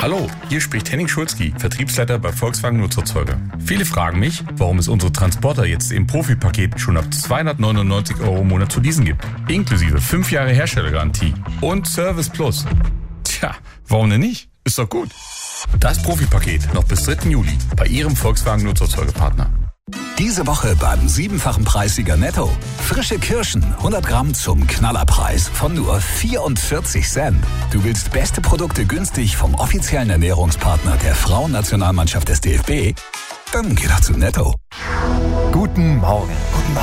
Hallo, hier spricht Henning Schulzki, Vertriebsleiter bei Volkswagen Nutzfahrzeuge. Viele fragen mich, warum es unsere Transporter jetzt im Profipaket schon ab 299 € im Monat zu leasen gibt. Inklusive 5 Jahre Herstellergarantie und Service Plus. Tja, warum denn nicht? Ist doch gut. Das Profipaket noch bis 3. Juli bei Ihrem Volkswagen Nutzfahrzeugepartner. Diese Woche beim 7-fachen Preissieger Netto. Frische Kirschen, 100 Gramm zum Knallerpreis von nur 44 Cent. Du willst beste Produkte günstig vom offiziellen Ernährungspartner der Frauennationalmannschaft des DFB? Dann geh doch zu Netto. Guten Morgen. Guten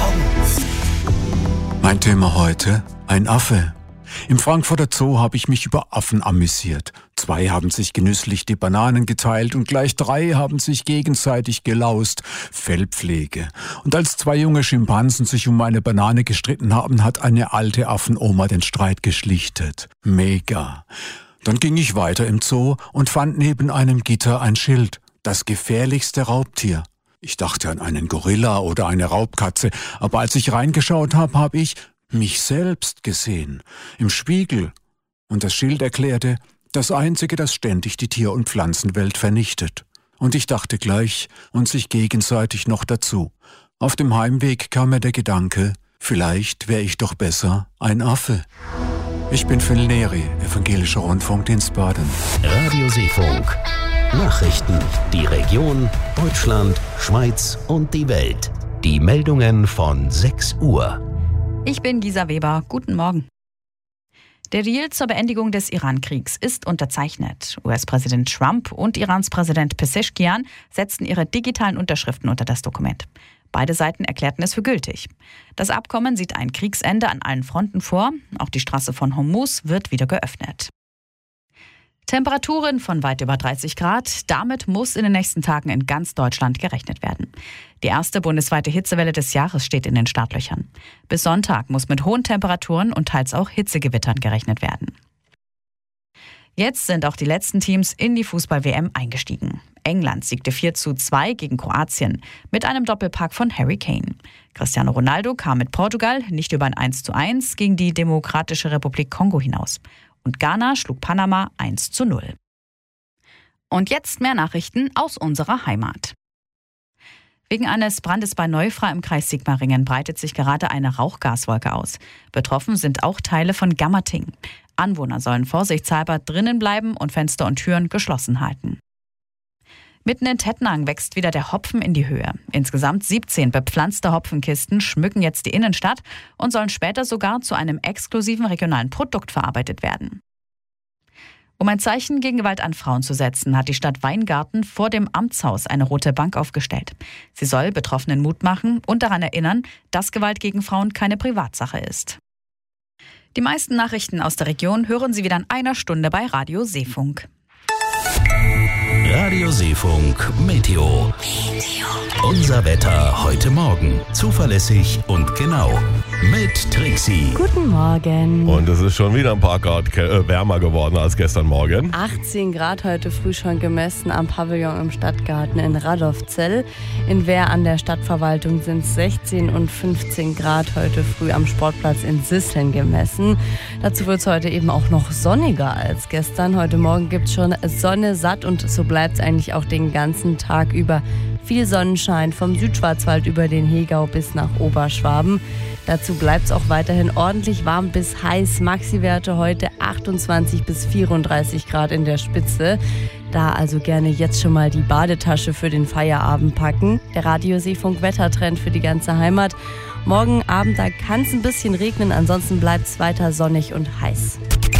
Morgen. Mein Thema heute: ein Affe. Im Frankfurter Zoo habe ich mich über Affen amüsiert. 2 haben sich genüsslich die Bananen geteilt und gleich 3 haben sich gegenseitig gelaust. Fellpflege. Und als 2 junge Schimpansen sich um eine Banane gestritten haben, hat eine alte Affenoma den Streit geschlichtet. Mega. Dann ging ich weiter im Zoo und fand neben einem Gitter ein Schild. Das gefährlichste Raubtier. Ich dachte an einen Gorilla oder eine Raubkatze, aber als ich reingeschaut habe, habe ich mich selbst gesehen, im Spiegel. Und das Schild erklärte, das Einzige, das ständig die Tier- und Pflanzenwelt vernichtet. Und ich dachte gleich und sich gegenseitig noch dazu. Auf dem Heimweg kam mir der Gedanke, vielleicht wäre ich doch besser ein Affe. Ich bin Phil Neri, Evangelischer Rundfunkdienst Baden. Radio Seefunk. Nachrichten, die Region, Deutschland, Schweiz und die Welt. Die Meldungen von 6 Uhr. Ich bin Gisa Weber. Guten Morgen. Der Deal zur Beendigung des Iran-Kriegs ist unterzeichnet. US-Präsident Trump und Irans Präsident Pezeshkian setzten ihre digitalen Unterschriften unter das Dokument. Beide Seiten erklärten es für gültig. Das Abkommen sieht ein Kriegsende an allen Fronten vor. Auch die Straße von Hormuz wird wieder geöffnet. Temperaturen von weit über 30 Grad. Damit muss in den nächsten Tagen in ganz Deutschland gerechnet werden. Die erste bundesweite Hitzewelle des Jahres steht in den Startlöchern. Bis Sonntag muss mit hohen Temperaturen und teils auch Hitzegewittern gerechnet werden. Jetzt sind auch die letzten Teams in die Fußball-WM eingestiegen. England siegte 4:2 gegen Kroatien mit einem Doppelpack von Harry Kane. Cristiano Ronaldo kam mit Portugal nicht über ein 1:1 gegen die Demokratische Republik Kongo hinaus. Und Ghana schlug Panama 1:0. Und jetzt mehr Nachrichten aus unserer Heimat. Wegen eines Brandes bei Neufra im Kreis Sigmaringen breitet sich gerade eine Rauchgaswolke aus. Betroffen sind auch Teile von Gammerting. Anwohner sollen vorsichtshalber drinnen bleiben und Fenster und Türen geschlossen halten. Mitten in Tettnang wächst wieder der Hopfen in die Höhe. Insgesamt 17 bepflanzte Hopfenkisten schmücken jetzt die Innenstadt und sollen später sogar zu einem exklusiven regionalen Produkt verarbeitet werden. Um ein Zeichen gegen Gewalt an Frauen zu setzen, hat die Stadt Weingarten vor dem Amtshaus eine rote Bank aufgestellt. Sie soll Betroffenen Mut machen und daran erinnern, dass Gewalt gegen Frauen keine Privatsache ist. Die meisten Nachrichten aus der Region hören Sie wieder in einer Stunde bei Radio Seefunk. Radio Seefunk Meteo. Unser Wetter heute Morgen. Zuverlässig und genau. Mit Trixie. Guten Morgen. Und es ist schon wieder ein paar Grad wärmer geworden als gestern Morgen. 18 Grad heute früh schon gemessen am Pavillon im Stadtgarten in Radolfzell. In Wehr an der Stadtverwaltung sind es 16 und 15 Grad heute früh am Sportplatz in Sisseln gemessen. Dazu wird es heute eben auch noch sonniger als gestern. Heute Morgen gibt es schon Sonne satt und so bleibt es eigentlich auch den ganzen Tag über. Viel Sonnenschein vom Südschwarzwald über den Hegau bis nach Oberschwaben. Dazu bleibt es auch weiterhin ordentlich warm bis heiß. Maxi-Werte heute 28 bis 34 Grad in der Spitze. Da also gerne jetzt schon mal die Badetasche für den Feierabend packen. Der Radio Seefunk Wettertrend für die ganze Heimat. Morgen Abend, da kann es ein bisschen regnen, ansonsten bleibt es weiter sonnig und heiß.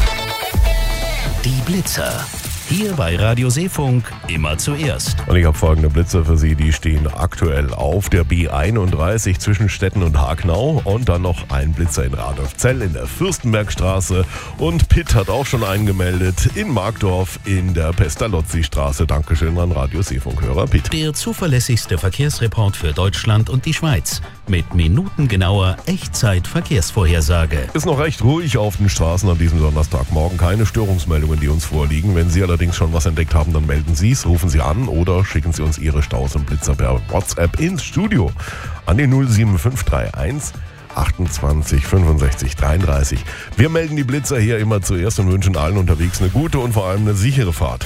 Die Blitzer. Hier bei Radio Seefunk immer zuerst. Und ich habe folgende Blitzer für Sie, die stehen aktuell auf der B31 zwischen Stetten und Hagnau. Und dann noch ein Blitzer in Radolfzell in der Fürstenbergstraße. Und Pitt hat auch schon einen gemeldet in Markdorf in der Pestalozzi-Straße. Dankeschön an Radio Seefunk-Hörer Pitt. Der zuverlässigste Verkehrsreport für Deutschland und die Schweiz. Mit minutengenauer Echtzeit-Verkehrsvorhersage. Ist noch recht ruhig auf den Straßen an diesem Donnerstagmorgen. Keine Störungsmeldungen, die uns vorliegen. Wenn Sie allerdings schon was entdeckt haben, dann melden Sie es, rufen Sie an oder schicken Sie uns Ihre Staus und Blitzer per WhatsApp ins Studio an die 07531 28 65 33. Wir melden die Blitzer hier immer zuerst und wünschen allen unterwegs eine gute und vor allem eine sichere Fahrt.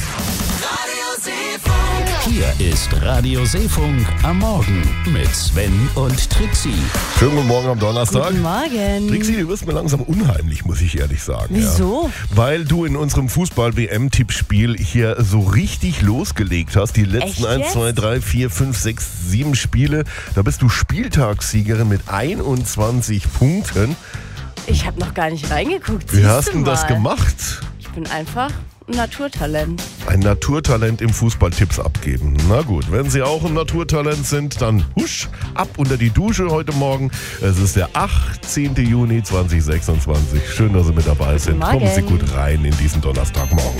Hier ist Radio Seefunk am Morgen mit Sven und Trixie. Schönen guten Morgen am Donnerstag. Guten Morgen. Trixie, du wirst mir langsam unheimlich, muss ich ehrlich sagen. Wieso? Ja. Weil du in unserem Fußball-WM-Tippspiel hier so richtig losgelegt hast. Die letzten 1, 2, 3, 4, 5, 6, 7 Spiele. Da bist du Spieltagssiegerin mit 21 Punkten. Ich habe noch gar nicht reingeguckt. Wie hast du denn das gemacht? Ich bin einfach ein Naturtalent. Ein Naturtalent im Fußballtipps abgeben. Na gut, wenn Sie auch ein Naturtalent sind, dann husch, ab unter die Dusche heute Morgen. Es ist der 18. Juni 2026. Schön, dass Sie mit dabei sind. Morgen. Kommen Sie gut rein in diesen Donnerstagmorgen.